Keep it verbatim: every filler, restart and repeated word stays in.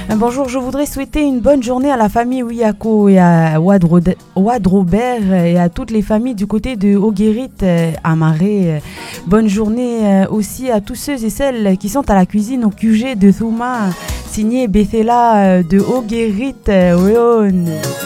Bonjour, je voudrais souhaiter une bonne journée à la famille Ouiako et à Ouad Robert et à toutes les familles du côté de Oguérit à Marais. Bonne journée aussi à tous ceux et celles qui sont à la cuisine au Q G de Thouma, signé Bethela de Oguérit.